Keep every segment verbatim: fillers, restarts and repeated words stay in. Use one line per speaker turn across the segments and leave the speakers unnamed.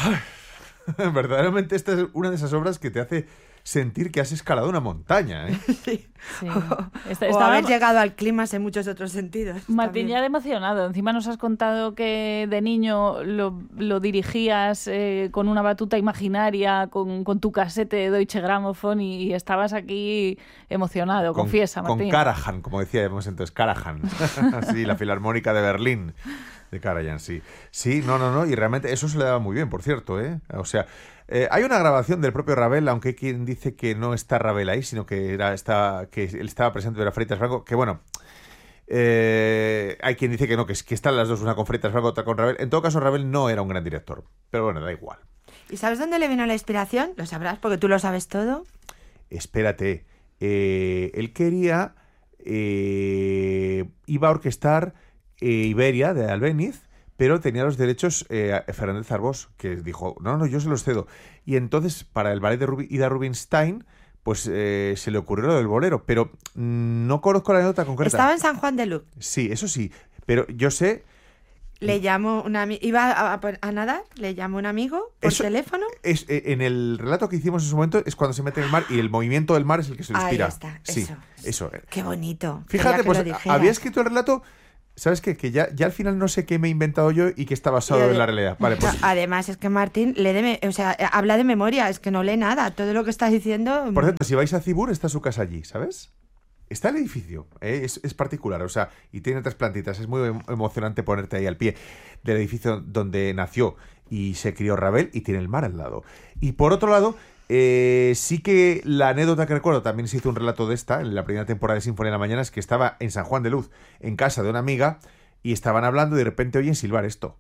Verdaderamente esta es una de esas obras que te hace sentir que has escalado una montaña, ¿eh?
Sí.
Sí.
O,
Está-
o
estaba-
haber llegado al clímax en muchos otros sentidos.
Martín
también.
ya era emocionado. Encima nos has contado que de niño lo, lo dirigías eh, con una batuta imaginaria, con, con tu casete de Deutsche Grammophon y, y estabas aquí emocionado.
Con-
Confiesa,
Con
Martín.
Karajan, como decíamos entonces, Karajan. Sí, la Filarmónica de Berlín. De Karajan, sí. Sí, no, no, no. Y realmente eso se le daba muy bien, por cierto, ¿eh? O sea, eh, hay una grabación del propio Ravel, aunque hay quien dice que no está Ravel ahí, sino que era está, que él estaba presente, era Freitas Franco, que bueno... Eh, hay quien dice que no, que, que están las dos, una con Freitas Franco, otra con Ravel. En todo caso, Ravel no era un gran director. Pero bueno, da igual.
¿Y sabes dónde le vino la inspiración? Lo sabrás porque tú lo sabes todo.
Espérate, eh, él quería, eh, iba a orquestar eh, Iberia de Albéniz, pero tenía los derechos eh, Fernández Arbós, que dijo, no, no, yo se los cedo. Y entonces, para el ballet de Rubi- Ida Rubinstein, pues eh, se le ocurrió lo del bolero, pero mm, no conozco la anécdota concreta.
Estaba en San Juan de Luz.
Sí, eso sí, pero yo sé...
Le llamó un amigo, iba a, a- a nadar, le llamó un amigo por
Eso-
teléfono.
Es, eh, en el relato que hicimos en su momento es cuando se mete en el mar y el movimiento del mar es el que se lo
Ahí
inspira.
está,
sí,
eso.
eso. eh.
Qué bonito.
Fíjate,
Quería que
pues
lo dijeras.
había escrito el relato, ¿sabes qué? Que ya, ya al final no sé qué me he inventado yo y que está basado
Yo de-
en la realidad. Vale, pues
Además es que Martín le deme, o sea, habla de memoria, es que no lee nada. Todo lo que estás diciendo.
por cierto, si vais a Cibur está su casa allí, ¿sabes? Está el edificio, ¿eh? es, es particular, o sea, y tiene tres plantitas, es muy em- emocionante ponerte ahí al pie del edificio donde nació y se crió Ravel y tiene el mar al lado. Y por otro lado, eh, sí que la anécdota que recuerdo, también se hizo un relato de esta, en la primera temporada de Sinfonía de la Mañana, es que estaba en San Juan de Luz, en casa de una amiga, y estaban hablando y de repente oyen silbar esto.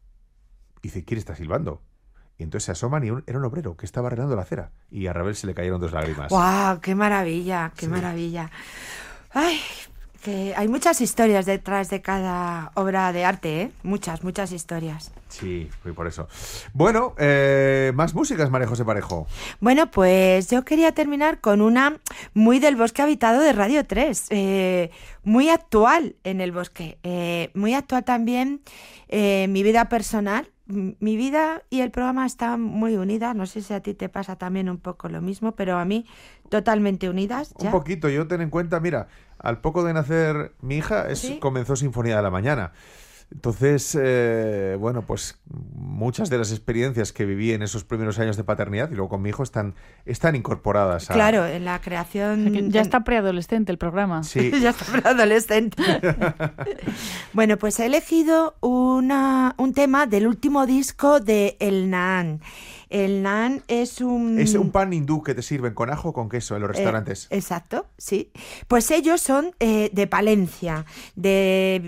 Y dice, ¿quién está silbando? Y entonces se asoman y un- era un obrero que estaba arreglando la acera. Y a Ravel se le cayeron dos lágrimas.
¡Guau! ¡Qué maravilla! ¡Qué
Sí.
maravilla! ¡Ay! Que hay muchas historias detrás de cada obra de arte, ¿eh? Muchas, muchas historias.
Sí, fue por eso. Bueno, eh, más músicas, María José Parejo.
Bueno, pues yo quería terminar con una muy del Bosque Habitado de Radio tres, eh, muy actual en el bosque, eh, muy actual también eh, mi vida personal. M- Mi vida y el programa están muy unidas, no sé si a ti te pasa también un poco lo mismo, pero a mí totalmente unidas.
Un
ya.
poquito, yo ten en cuenta, mira, al poco de nacer mi hija es,
¿Sí?
comenzó Sinfonía de la Mañana. Entonces, eh, bueno, pues muchas de las experiencias que viví en esos primeros años de paternidad y luego con mi hijo están, están incorporadas a...
Claro, en la creación...
Que ya
en-
está preadolescente el programa.
Sí,
ya está preadolescente. Bueno, pues he elegido una, un tema del último disco de El Naan. El Naan es un...
es un pan hindú que te sirven con ajo o con queso en los
Eh,
restaurantes.
exacto, sí. Pues ellos son eh, de Palencia, de,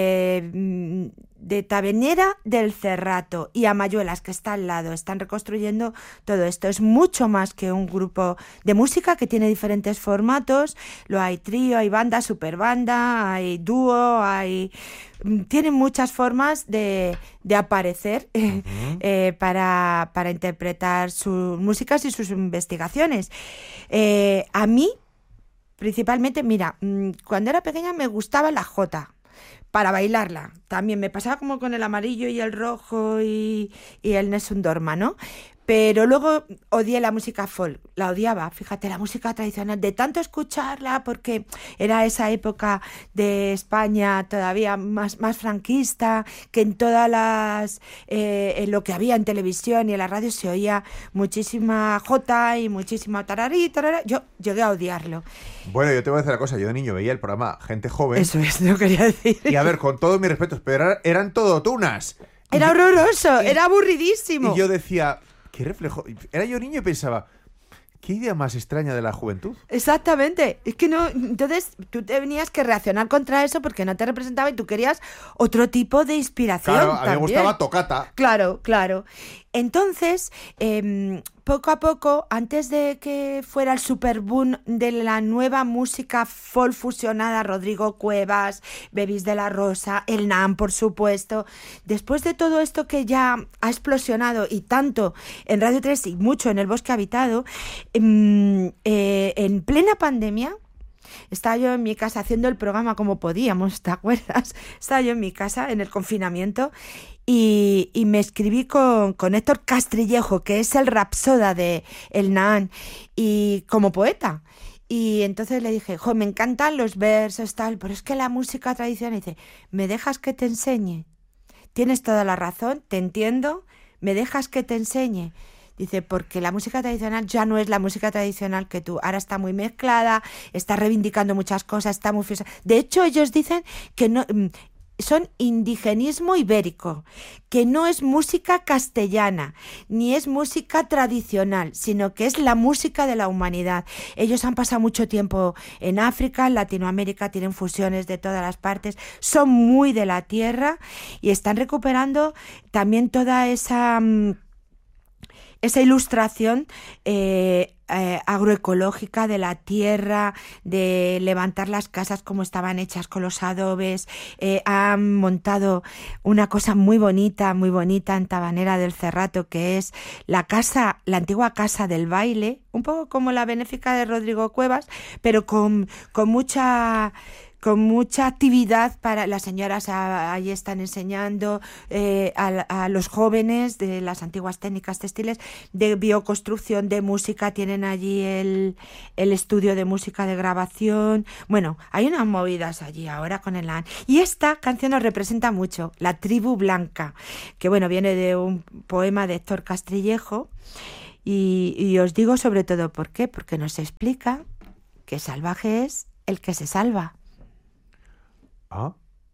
de, de Tabenera del Cerrato y Amayuelas, que está al lado. Están reconstruyendo todo esto. Es mucho más que un grupo de música que tiene diferentes formatos. Lo hay trío, hay banda, superbanda, hay dúo, hay... Tienen muchas formas de, de aparecer eh, eh, para, para interpretar sus músicas y sus investigaciones. Eh, a mí, principalmente, mira, mm, cuando era pequeña me gustaba la jota para bailarla. También me pasaba como con el amarillo y el rojo y, y el Nessun Dorma, ¿no? Pero luego odié la música folk, la odiaba, fíjate, la música tradicional, de tanto escucharla, porque era esa época de España todavía más, más franquista, que en todas las, eh, en lo que había en televisión y en la radio se oía muchísima jota y muchísima tararí, tarara. Yo llegué a odiarlo.
Bueno, yo te voy a decir una cosa, yo de niño veía el programa Gente Joven
Eso es, no quería decir.
y a ver, con todos mis respetos, pero eran, eran todo tunas.
Era horroroso, era aburridísimo.
Y yo decía, ¿qué reflejo? Era yo niño y pensaba, ¿qué idea más extraña de la juventud?
Exactamente, es que no, entonces tú tenías que reaccionar contra eso porque no te representaba y tú querías otro tipo de inspiración.
Claro, a mí me
también.
gustaba Tocata.
Claro, claro. Entonces, eh, poco a poco, antes de que fuera el super boom de la nueva música folk fusionada, Rodrigo Cuevas, Bebis de la Rosa, el Naan, por supuesto, después de todo esto que ya ha explosionado y tanto en Radio tres y mucho en el Bosque Habitado, mm, eh, en plena pandemia, Estaba yo en mi casa haciendo el programa como podíamos, ¿te acuerdas? Estaba yo en mi casa en el confinamiento y, y me escribí con, con Héctor Castillejo, que es el rapsoda de El Nahán, y como poeta. Y entonces le dije, jo, me encantan los versos, tal, pero es que la música tradicional, y dice, ¿me dejas que te enseñe? Tienes toda la razón, te entiendo, ¿me dejas que te enseñe? Dice, porque la música tradicional ya no es la música tradicional que tú. Ahora está muy mezclada, está reivindicando muchas cosas, está muy... De hecho, ellos dicen que no... son indigenismo ibérico, que no es música castellana, ni es música tradicional, sino que es la música de la humanidad. Ellos han pasado mucho tiempo en África, en Latinoamérica, tienen fusiones de todas las partes, son muy de la tierra y están recuperando también toda esa... esa ilustración eh, eh, agroecológica de la tierra, de levantar las casas como estaban hechas con los adobes. Eh, han montado una cosa muy bonita, muy bonita en Tabanera del Cerrato, que es la casa, la antigua casa del baile, un poco como la benéfica de Rodrigo Cuevas, pero con, con mucha... con mucha actividad para las señoras. Allí están enseñando eh, a, a los jóvenes de las antiguas técnicas textiles de bioconstrucción, de música. Tienen allí el, el estudio de música de grabación. Bueno, hay unas movidas allí ahora con el Nahán. Y esta canción nos representa mucho, La Tribu Blanca, que bueno, viene de un poema de Héctor Castillejo. Y, y os digo sobre todo por qué, porque nos explica que salvaje es el que se salva.
Ah,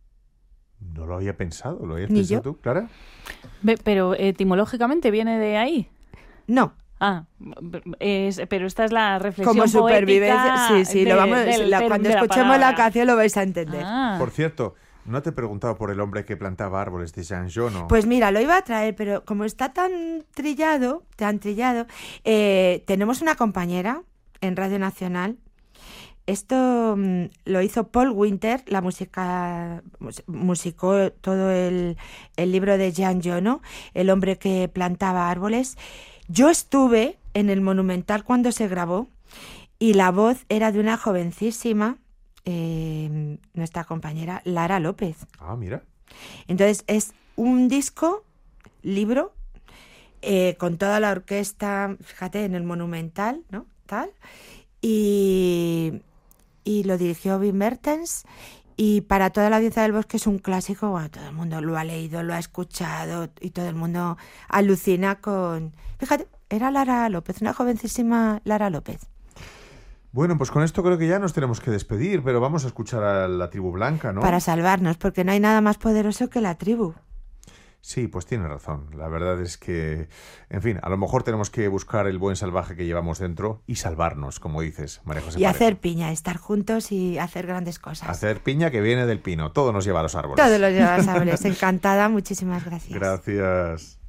no lo había pensado. ¿Lo habías
Ni
pensado
yo.
tú, Clara?
Ve, pero etimológicamente viene de ahí.
No.
Ah, es, pero esta es la reflexión
Como supervivencia.
poética
Sí, sí,
de-
lo vamos,
del-
la-
del-
cuando
de la
escuchemos la
palabra.
canción lo vais a entender.
Ah.
Por cierto, no te he preguntado por el hombre que plantaba árboles de Jean Jono.
Pues mira, lo iba a traer, pero como está tan trillado, tan trillado, eh, tenemos una compañera en Radio Nacional. Esto mmm, lo hizo Paul Winter, la música, mus- musicó todo el, el libro de Jean Jono, el hombre que plantaba árboles. Yo estuve en el Monumental cuando se grabó y la voz era de una jovencísima, eh, nuestra compañera Lara López.
Ah, mira.
Entonces es un disco, libro, eh, con toda la orquesta, fíjate, en el Monumental, ¿no? Tal. Y, y lo dirigió Wim Mertens. Y para toda la audiencia del bosque es un clásico. Bueno, todo el mundo lo ha leído, lo ha escuchado y todo el mundo alucina con... Fíjate, era Lara López, una jovencísima Lara López.
Bueno, pues con esto creo que ya nos tenemos que despedir, pero vamos a escuchar a la Tribu Blanca, ¿no?
Para salvarnos, porque no hay nada más poderoso que la tribu.
Sí, pues tiene razón. La verdad es que, en fin, a lo mejor tenemos que buscar el buen salvaje que llevamos dentro y salvarnos, como dices, María José
Y
Parejo.
hacer piña, estar juntos y hacer grandes cosas.
Hacer piña que viene del pino. Todo nos lleva a los árboles.
Todos los días, árboles. Encantada, muchísimas gracias.
Gracias.